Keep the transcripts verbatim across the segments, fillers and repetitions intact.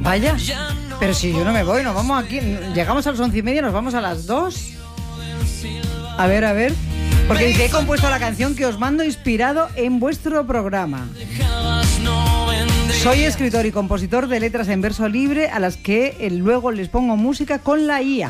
Vaya, pero si yo no me voy, nos vamos aquí, llegamos a las once y media, nos vamos a las dos. A ver, a ver, porque dice, he compuesto la canción que os mando inspirado en vuestro programa. Soy escritor y compositor de letras en verso libre a las que eh, luego les pongo música con la I A.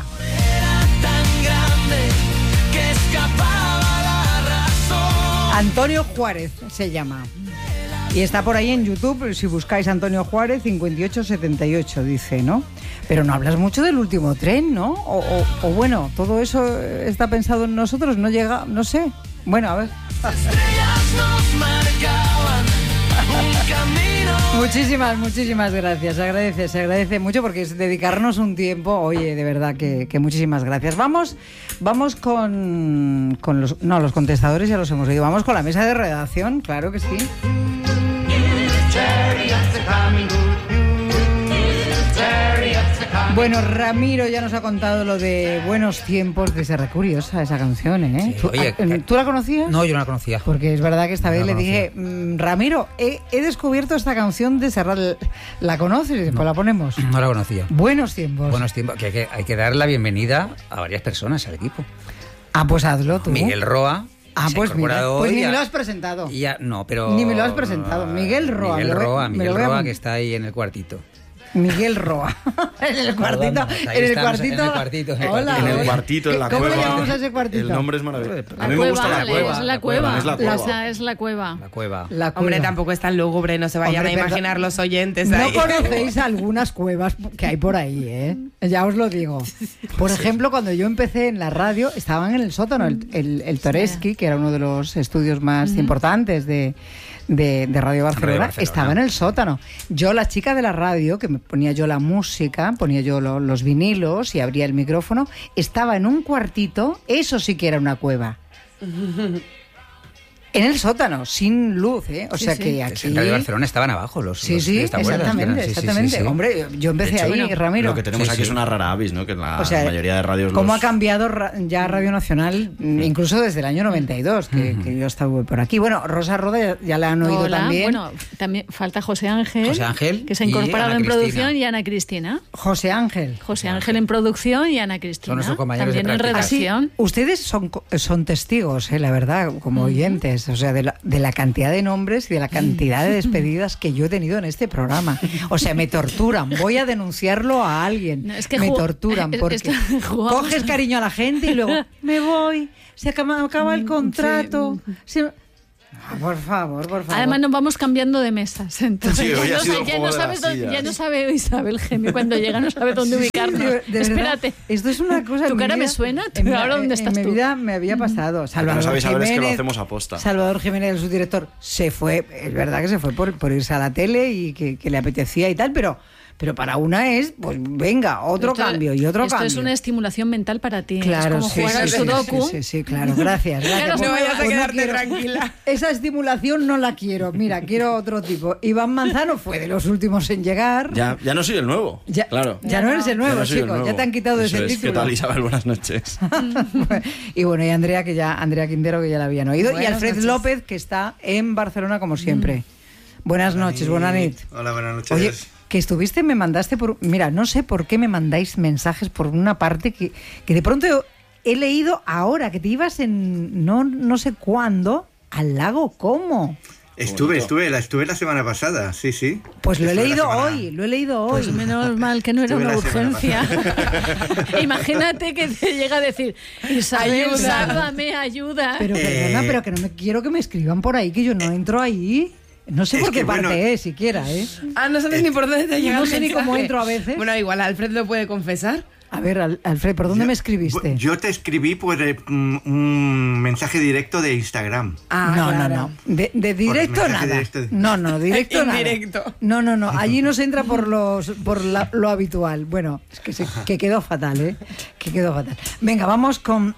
Antonio Juárez se llama. Y está por ahí en YouTube, si buscáis Antonio Juárez, cincuenta y ocho setenta y ocho, dice, ¿no? Pero no hablas mucho del último tren, ¿no? O, o, o bueno, todo eso está pensado en nosotros, no llega, no sé. Bueno, a ver. Muchísimas, muchísimas gracias. Se agradece, se agradece mucho porque es dedicarnos un tiempo. Oye, de verdad que, que muchísimas gracias. Vamos, vamos con, con los, no, los contestadores ya los hemos oído. Vamos con la mesa de redacción, claro que sí. Bueno, Ramiro ya nos ha contado lo de Buenos Tiempos, que será curiosa esa canción, ¿eh? Sí, ¿Tú, oye, a, ¿Tú la conocías? No, yo no la conocía. Porque es verdad que esta vez no le conocía. dije, mmm, Ramiro, he, he descubierto esta canción de Serrat. ¿La conoces? No, pues la ponemos. No la conocía. Buenos Tiempos. Buenos Tiempos, que hay, que hay que dar la bienvenida a varias personas al equipo. Ah, pues hazlo tú. Miguel Roa. Ah, pues mira, pues ni ya, me lo has presentado. Ya, no, pero... Ni me lo has presentado. Miguel Roa. Miguel Roa, me Miguel lo Roa a... que está ahí en el cuartito. Miguel Roa. en el cuartito. Perdón, en, el estamos, cuartito. en el cuartito. En el Hola, cuartito. En el hola. cuartito, en la ¿Cómo cueva. le llamamos a ese cuartito? El nombre es maravilloso. La A mí me cueva, gusta la vale, cueva. es la cueva. Es la cueva. Esa es la cueva. La cueva. La cueva. Hombre, tampoco es tan lúgubre, no se vayan Hombre, a imaginar perdón. los oyentes No ahí. conocéis algunas cuevas que hay por ahí, ¿eh? Ya os lo digo. Por ejemplo, cuando yo empecé en la radio, estaban en el sótano, el, el, el Toreski, que era uno de los estudios más uh-huh. importantes de, de, de Radio Barcelona, Radio Barcelona, estaba en el sótano. Yo, la chica de la radio, que me ponía yo la música, ponía yo lo, los vinilos y abría el micrófono, estaba en un cuartito, eso sí que era una cueva. En el sótano, sin luz, ¿eh? O sí, sea sí. que aquí... En Radio Barcelona estaban abajo los... Sí, los, sí, exactamente, sí, exactamente. Sí, sí, sí. Hombre, yo empecé hecho, ahí, bueno, Ramiro. Lo que tenemos Sí, aquí sí. es una rara avis, ¿no? Que en la O sea, mayoría de radios... ¿Cómo los... ha cambiado ra- ya Radio Nacional, incluso desde el año noventa y dos, que, Uh-huh. que yo estaba por aquí? Bueno, Rosa Roda ya, ya la han oído Hola. también. Bueno, también falta José Ángel, José Ángel que se ha y incorporado Ana en Cristina. producción, y Ana Cristina. José Ángel. José Ángel en producción y Ana Cristina. Son nuestros compañeros de también en prácticas. Así, redacción. ustedes son, co- son testigos, eh, la verdad, como Uh-huh. oyentes, o sea, de la, de la cantidad de nombres y de la cantidad de despedidas que yo he tenido en este programa. O sea, me torturan. Voy a denunciarlo a alguien. No, es que me ju- torturan es- porque es que jugamos- coges cariño a la gente y luego me voy, se acaba, acaba el contrato. se- Ah, por favor, por favor. Además nos vamos cambiando de mesas. Entonces, Sí, hoy ya, ha no, sido sa- el ya, juego no de sabe las dónde- sillas. ya no sabe Isabel Gemio cuando llega, no sabe dónde ubicarnos. De- de verdad, Espérate. esto es una cosa. ¿Tu en mi cara me vida- suena? en mi- ¿Ahora dónde en- estás en tú? mi vida me había pasado. Salvador no sabéis, Isabel, es que lo Jiménez- hacemos aposta. Salvador Jiménez, su director, se fue. Es verdad que se fue por, por irse a la tele y que, que le apetecía y tal, pero. Pero para una es, pues venga, otro Esto- cambio y otro esto cambio. es una estimulación mental para ti. Claro, es como sí, jugar sí, al sí, sudoku. sí, sí, sí, claro, gracias. gracias. Claro, Pues no vayas a pues quedarte quiero- tranquila. Esa estimulación no la quiero. Mira, quiero otro tipo. Iván Manzano fue de los últimos en llegar. Ya, ya no soy el nuevo. Ya, claro. ya no eres el nuevo, Ya no soy el chico. nuevo. Ya te han quitado Eso ese es. título. ¿Qué tal, Isabel? Buenas noches. Y bueno, y Andrea, que ya, Andrea Quintero, que ya la habían oído. y Buenas Alfred noches. López, que está en Barcelona como siempre. Buenas noches, buenas noches. Hola, buenas noches. Oye, que estuviste, me mandaste por... Mira, no sé por qué me mandáis mensajes por una parte que, que de pronto he leído ahora, que te ibas en no, no sé cuándo al lago Como. estuve, estuve, la estuve la semana pasada, sí, sí. Pues lo he Estuve la leído semana- hoy, lo he leído hoy. Pues menos mal que no era Estuve una la semana urgencia. Imagínate que te llega a decir, Isabel, Ayuda. sálvame, ayuda. Pero perdona, Eh, pero que no me quiero que me escriban por ahí, que yo no entro ahí. No sé es por qué que, parte bueno, es, siquiera, ¿eh? Ah, no sabes ni por dónde te llega no el sé ni mensaje. cómo entro a veces. Bueno, igual Alfred lo puede confesar. A ver, Al- Alfred, ¿por dónde Yo- me escribiste? Yo te escribí por eh, mm, un mensaje directo de Instagram. Ah, no, claro. no, no. De, de directo mensaje nada. directo de- No, no, directo nada. Indirecto. No, no, no. Allí no se entra por los por la- lo habitual. Bueno, es que, se- que quedó fatal, ¿eh? Que quedó fatal. Venga, vamos con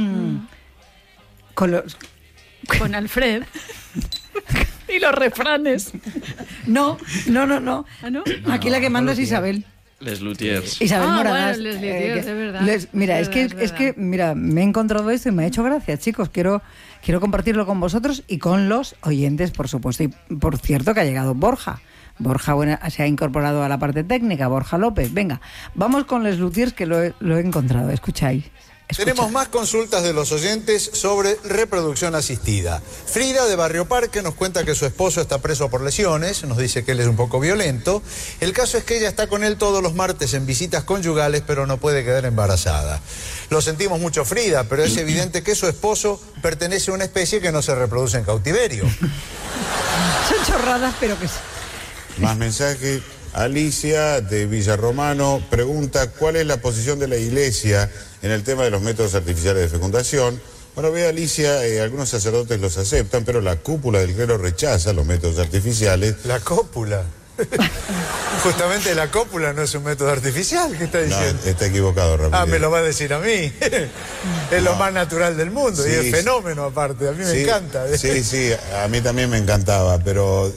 con los. Con Alfred. Y los refranes. No, no, no, no. ¿Ah, no? Aquí la que manda es Isabel. Les Luthiers. Isabel Ah, Moragas. bueno, Les Luthiers, que- es verdad. les- mira, Es es, que, verdad, es es que, verdad. mira, me he encontrado esto y me ha hecho gracia, chicos. Quiero, quiero compartirlo con vosotros y con los oyentes, por supuesto. Y por cierto que ha llegado Borja. Borja bueno, se ha incorporado a la parte técnica, Borja López. Venga, vamos con les luthiers que lo he, lo he encontrado, escucháis. Escucha. Tenemos más consultas de los oyentes sobre reproducción asistida. Frida de Barrio Parque nos cuenta que su esposo está preso por lesiones, nos dice que él es un poco violento. El caso es que ella está con él todos los martes en visitas conyugales, pero no puede quedar embarazada. Lo sentimos mucho, Frida, pero es evidente que su esposo pertenece a una especie que no se reproduce en cautiverio. Son chorradas, pero que sí. Más mensajes. Alicia de Villarromano pregunta cuál es la posición de la Iglesia en el tema de los métodos artificiales de fecundación. Bueno, ve Alicia, eh, algunos sacerdotes los aceptan, pero la cúpula del clero rechaza los métodos artificiales. La cópula. Justamente la cópula no es un método artificial, ¿qué está diciendo? No, está equivocado, Ramírez. Ah, me lo va a decir a mí. Es no. lo más natural del mundo, sí, y es fenómeno aparte, a mí sí, me encanta. Sí, sí, a mí también me encantaba, pero...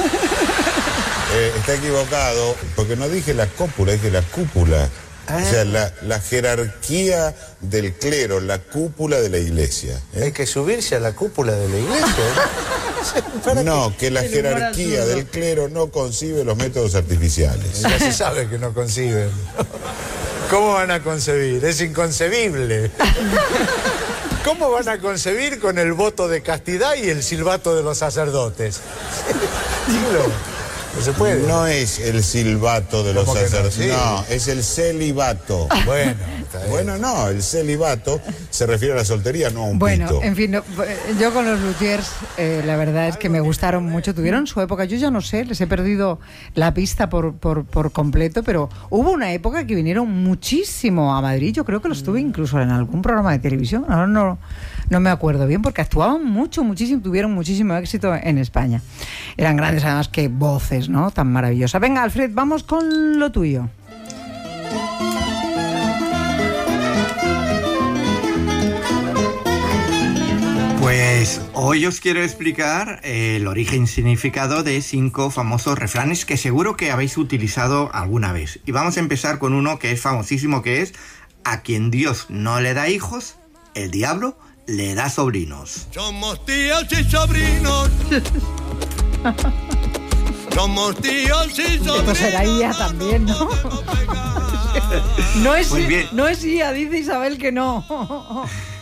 Eh, está equivocado, porque no dije la cópula, dije la cúpula. Ah. O sea, la, la jerarquía del clero, la cúpula de la iglesia. ¿eh? Hay que subirse a la cúpula de la iglesia. No, que la jerarquía del clero no concibe los métodos artificiales. Ya se sabe que no conciben. ¿Cómo van a concebir? Es inconcebible. ¿Cómo van a concebir con el voto de castidad y el silbato de los sacerdotes? Dilo. No se puede. No es el silbato de los sacerdotes, no, sí. no, es el celibato. Bueno, bueno, no, el celibato se refiere a la soltería, no a un bueno, pito. En fin, no, yo con los luthiers, eh, la verdad es que me gustaron mucho. Tuvieron su época, yo ya no sé, les he perdido la pista por, por, por completo, pero hubo una época que vinieron muchísimo a Madrid. Yo creo que los tuve incluso en algún programa de televisión. Ahora no, no me acuerdo bien, porque actuaban mucho, muchísimo, tuvieron muchísimo éxito en España. Eran grandes, además, que voces, ¿no? Tan maravillosa. Venga, Alfred, vamos con lo tuyo. Pues hoy os quiero explicar eh, el origen y significado de cinco famosos refranes que seguro que habéis utilizado alguna vez. Y vamos a empezar con uno que es famosísimo, que es: a quien Dios no le da hijos, el diablo le da sobrinos. Somos tíos y sobrinos. Somos tíos y sobrinos. Esto será I A también, ¿no? No es, Muy bien. no es I A, dice Isabel que no.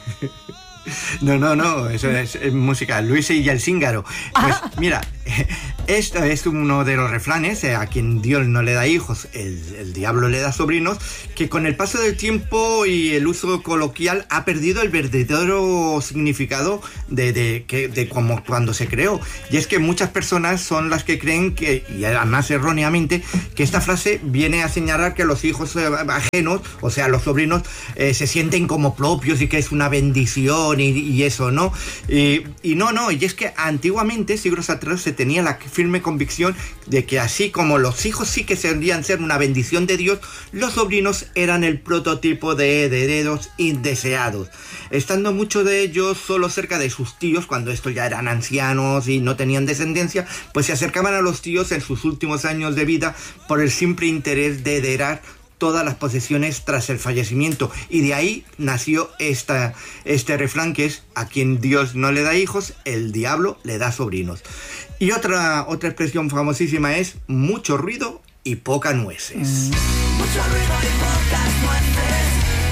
No, no, no, eso es, es música. Luis y el Cíngaro. Pues mira, esto es uno de los refranes: eh, a quien Dios no le da hijos, el, el diablo le da sobrinos, que con el paso del tiempo y el uso coloquial ha perdido el verdadero significado de, de, de, de como cuando se creó. Y es que muchas personas son las que creen que, y además erróneamente, que esta frase viene a señalar que los hijos ajenos, o sea, los sobrinos, eh, se sienten como propios y que es una bendición y, y eso, ¿no? Y, y no, no, y es que antiguamente, siglos atrás, se tenía la firme convicción de que así como los hijos sí que solían ser una bendición de Dios, los sobrinos eran el prototipo de herederos indeseados, estando muchos de ellos solo cerca de sus tíos cuando estos ya eran ancianos y no tenían descendencia, pues se acercaban a los tíos en sus últimos años de vida por el simple interés de heredar todas las posesiones tras el fallecimiento. Y de ahí nació esta, este refrán, que es: a quien Dios no le da hijos, el diablo le da sobrinos. Y otra, otra expresión famosísima es: mucho ruido y pocas nueces. Mm. Mucho ruido y pocas nueces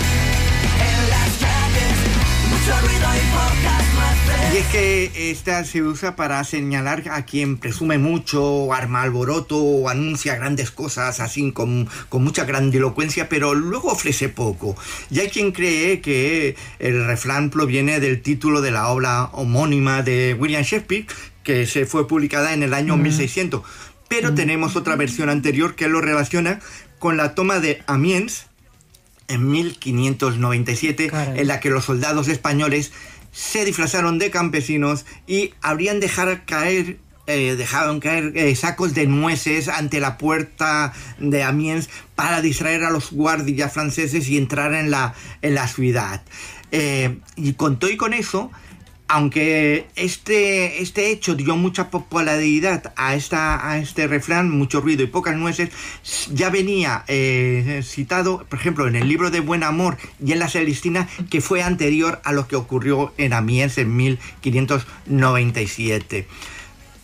en las calles. Mucho ruido y pocas nueces. Y es que esta se usa para señalar a quien presume mucho, arma alboroto o anuncia grandes cosas así con, con mucha grandilocuencia, pero luego ofrece poco. Y hay quien cree que el refrán proviene del título de la obra homónima de William Shakespeare, que se fue publicada en el año mm. mil seiscientos. Pero mm. tenemos otra versión anterior que lo relaciona con la toma de Amiens en mil quinientos noventa y siete, Caray. En la que los soldados españoles se disfrazaron de campesinos y habrían dejado caer, eh, dejaron caer eh, sacos de nueces ante la puerta de Amiens para distraer a los guardias franceses y entrar en la, en la ciudad. Eh, y con todo y con eso, aunque este, este hecho dio mucha popularidad a, esta, a este refrán, mucho ruido y pocas nueces, ya venía eh, citado, por ejemplo, en el libro de Buen Amor y en la Celestina, que fue anterior a lo que ocurrió en Amiens en mil quinientos noventa y siete.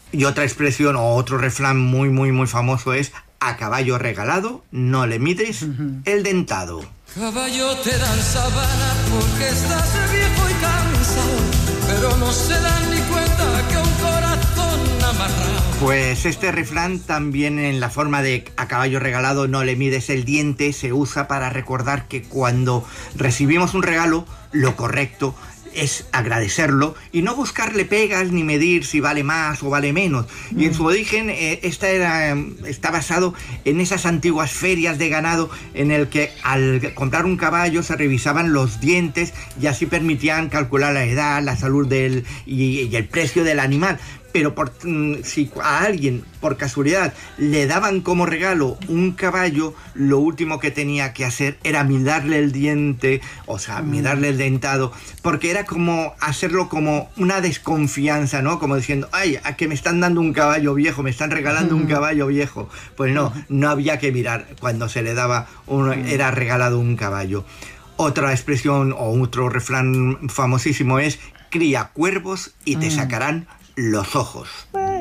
Y otra expresión o otro refrán muy, muy, muy famoso es: a caballo regalado no le mides uh-huh. el dentado. Caballo te dan sabana porque estás viejo y cansado, pero no se dan ni cuenta que un corazón amarrado. Pues este refrán también, en la forma de a caballo regalado no le mides el diente, se usa para recordar que cuando recibimos un regalo, lo correcto es agradecerlo y no buscarle pegas ni medir si vale más o vale menos. Y en su origen eh, esta era, está basado en esas antiguas ferias de ganado en el que al comprar un caballo se revisaban los dientes y así permitían calcular la edad, la salud del, y, y el precio del animal. Pero por, si a alguien por casualidad le daban como regalo un caballo, lo último que tenía que hacer era mirarle el diente, o sea, mirarle el dentado, porque era como hacerlo como una desconfianza, ¿no? Como diciendo, ay, a que me están dando un caballo viejo, me están regalando un caballo viejo. Pues no, no había que mirar cuando se le daba, un, era regalado un caballo. Otra expresión o otro refrán famosísimo es: cría cuervos y te sacarán los ojos.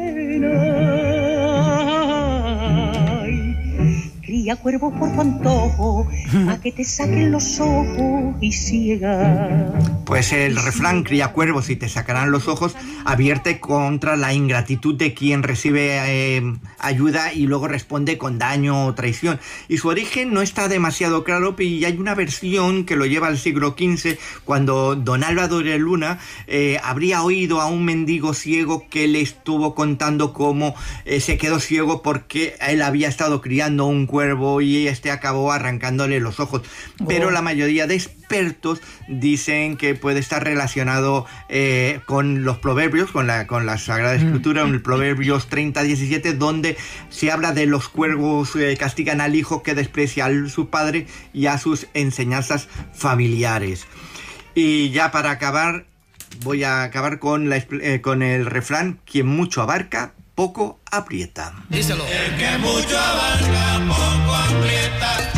Cría cuervos por tu antojo, a que te saquen los ojos y ciega. Pues el refrán cría cuervos y te sacarán los ojos advierte contra la ingratitud de quien recibe eh, ayuda y luego responde con daño o traición. Y su origen no está demasiado claro, y hay una versión que lo lleva al siglo quince, cuando don Álvaro de Luna eh, habría oído a un mendigo ciego que le estuvo contando cómo eh, se quedó ciego porque él había estado criando un cuervo y este acabó arrancándole los ojos. Oh. Pero la mayoría de expertos dicen que puede estar relacionado eh, con los proverbios, con la, con la Sagrada Escritura, en el Proverbios treinta diecisiete, donde se habla de los cuervos eh, castigan al hijo que desprecia a su padre y a sus enseñanzas familiares. Y ya para acabar, voy a acabar con, la, eh, con el refrán: quien mucho abarca, poco aprieta. Díselo. El que mucho abarca, poco aprieta.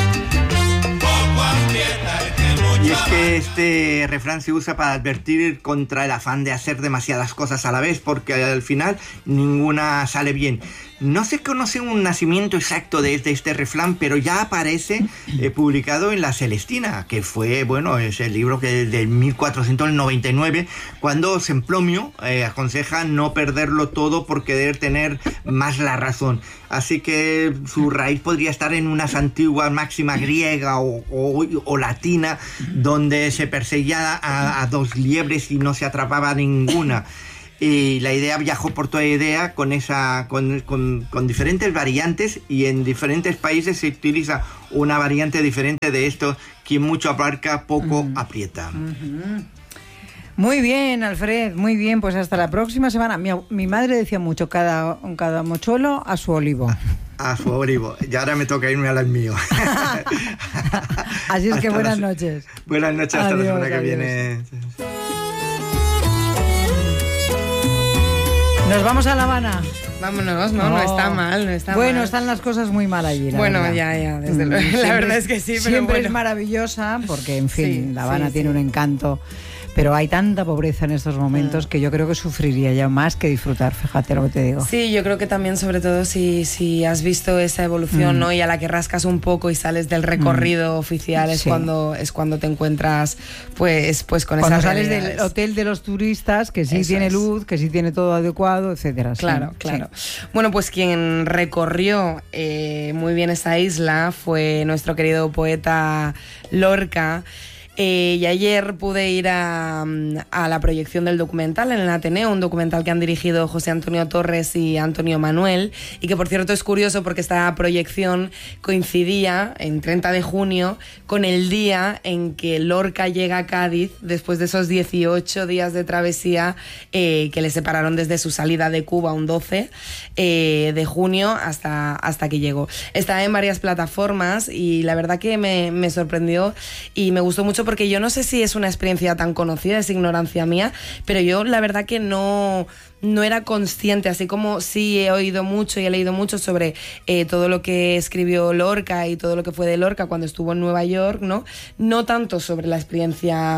Poco aprieta, el que mucho Y es que este refrán se usa para advertir contra el afán de hacer demasiadas cosas a la vez, porque al final ninguna sale bien. No se conoce un nacimiento exacto de este, este refrán, pero ya aparece eh, publicado en La Celestina, que fue, bueno, es el libro que de mil cuatrocientos noventa y nueve, cuando Sempronius eh, aconseja no perderlo todo por querer tener más la razón. Así que su raíz podría estar en unas antiguas máximas griega o, o, o latina, donde se perseguía a, a dos liebres y no se atrapaba ninguna. Y la idea viajó por toda idea con esa con, con, con diferentes variantes, y en diferentes países se utiliza una variante diferente de esto: quien mucho abarca, poco mm. aprieta. Uh-huh. Muy bien, Alfred, muy bien. Pues hasta la próxima semana. Mi, mi madre decía mucho: cada, cada mochuelo a su olivo. A, a su olivo. Y ahora me toca irme al mío. Así es hasta que buenas la, noches. Buenas noches, hasta adiós, la semana que adiós. viene. Nos vamos a La Habana. Vámonos, no, no, no está mal, no está bueno, mal. están las cosas muy mal allí, la Bueno, verdad. ya, ya, desde luego. La verdad es que sí, pero siempre bueno. es maravillosa, porque, en fin, Sí, La Habana sí, tiene sí. un encanto. Pero hay tanta pobreza en estos momentos mm. que yo creo que sufriría ya más que disfrutar, fíjate lo que te digo. Sí, yo creo que también, sobre todo, si, si has visto esa evolución, mm. ¿no? Y a la que rascas un poco y sales del recorrido mm. oficial es, sí. cuando, es cuando te encuentras pues, pues con cuando esas sales realidades. del hotel de los turistas, que sí Eso tiene es. luz, que sí tiene todo adecuado, etcétera. Claro, sí, claro. Sí. Bueno, pues quien recorrió eh, muy bien esa isla fue nuestro querido poeta Lorca. Eh, y ayer pude ir a, a la proyección del documental en el Ateneo, un documental que han dirigido José Antonio Torres y Antonio Manuel, y que por cierto es curioso porque esta proyección coincidía en treinta de junio con el día en que Lorca llega a Cádiz después de esos dieciocho días de travesía eh, que le separaron desde su salida de Cuba un doce eh, de junio hasta, hasta que llegó. Está en varias plataformas y la verdad que me, me sorprendió y me gustó mucho mucho porque yo no sé si es una experiencia tan conocida, es ignorancia mía, pero yo la verdad que no... no era consciente, así como sí he oído mucho y he leído mucho sobre eh, todo lo que escribió Lorca y todo lo que fue de Lorca cuando estuvo en Nueva York, ¿no? No tanto sobre la experiencia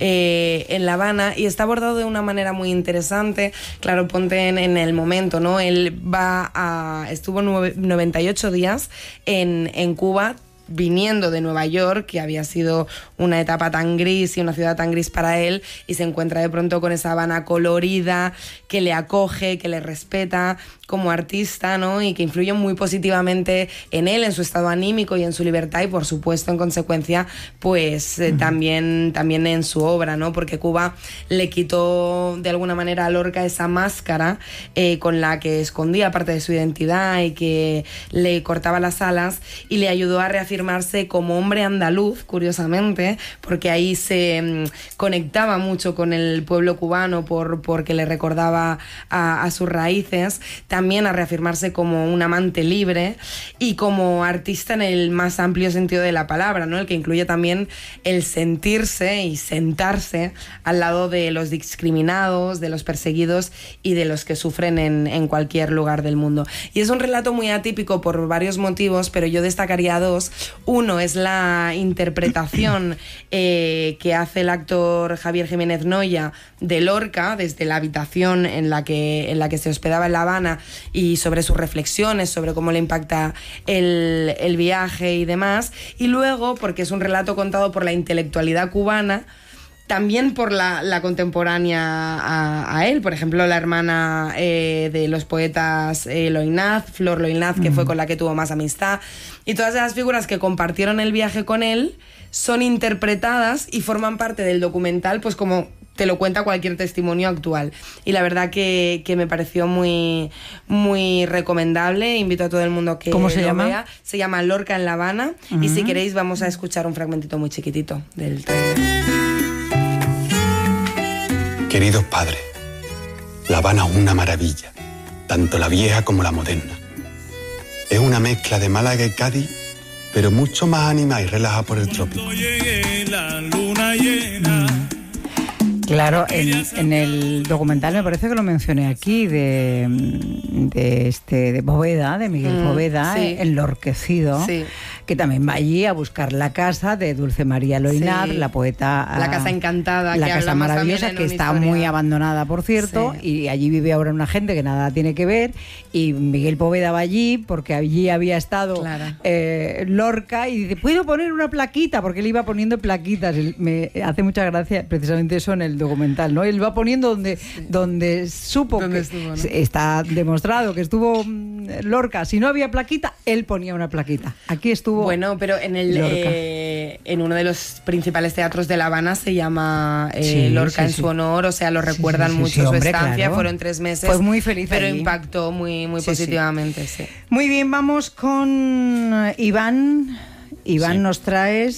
eh, en La Habana, y está abordado de una manera muy interesante. Claro, ponte en, en el momento, ¿no? Él va a... estuvo nueve, noventa y ocho días en, en Cuba, viniendo de Nueva York, que había sido una etapa tan gris y una ciudad tan gris para él, y se encuentra de pronto con esa Habana colorida que le acoge, que le respeta como artista, ¿no? Y que influye muy positivamente en él, en su estado anímico y en su libertad, y por supuesto en consecuencia pues eh, uh-huh. también, también en su obra, ¿no? Porque Cuba le quitó de alguna manera a Lorca esa máscara eh, con la que escondía parte de su identidad y que le cortaba las alas, y le ayudó a reafirmarse como hombre andaluz, curiosamente, porque ahí se mmm, conectaba mucho con el pueblo cubano por, porque le recordaba a, a sus raíces. También a reafirmarse como un amante libre y como artista en el más amplio sentido de la palabra, ¿no? El que incluye también el sentirse y sentarse al lado de los discriminados, de los perseguidos y de los que sufren en, en cualquier lugar del mundo. Y es un relato muy atípico por varios motivos, pero yo destacaría dos. Uno es la interpretación eh, que hace el actor Javier Jiménez Noya de Lorca desde la habitación en la que, en la que se hospedaba en La Habana, y sobre sus reflexiones, sobre cómo le impacta el, el viaje y demás. Y luego, porque es un relato contado por la intelectualidad cubana, también por la, la contemporánea a, a él, por ejemplo, la hermana eh, de los poetas eh, Loynaz, Flor Loynaz, que mm. fue con la que tuvo más amistad, y todas esas figuras que compartieron el viaje con él son interpretadas y forman parte del documental, pues como te lo cuenta cualquier testimonio actual. Y la verdad que, que me pareció muy, muy recomendable. Invito a todo el mundo que ¿Cómo se lo llama? vea. Se llama Lorca en La Habana. Uh-huh. Y si queréis vamos a escuchar un fragmentito muy chiquitito del trailer. Queridos padres, La Habana es una maravilla, tanto la vieja como la moderna. Es una mezcla de Málaga y Cádiz, pero mucho más ánima y relajada por el trópico. La luna llena. Claro, en, en el documental me parece que lo mencioné aquí de, de este de Poveda, de Miguel mm, Poveda, sí. Enlorquecido, sí. que también va allí a buscar la casa de Dulce María Loynaz, sí. la poeta... La casa encantada, la que casa maravillosa, que está historia. muy abandonada, por cierto, sí. y allí vive ahora una gente que nada tiene que ver, y Miguel Poveda va allí porque allí había estado claro. eh, Lorca, y dice, ¿puedo poner una plaquita? Porque él iba poniendo plaquitas. Me hace mucha gracia precisamente eso en el documental, ¿no? Él va poniendo donde, sí. donde supo ¿Dónde que estuvo, ¿no? está demostrado que estuvo Lorca. Si no había plaquita, él ponía una plaquita. Aquí estuvo. Bueno, pero en el eh, en uno de los principales teatros de La Habana se llama eh, sí, Lorca sí, en sí. su honor, o sea, lo recuerdan sí, sí, sí, mucho sí, su hombre, estancia, claro. fueron tres meses. Pues muy feliz pero allí. impactó muy, muy sí, positivamente, sí. sí. Muy bien, vamos con Iván. Iván, sí. nos traes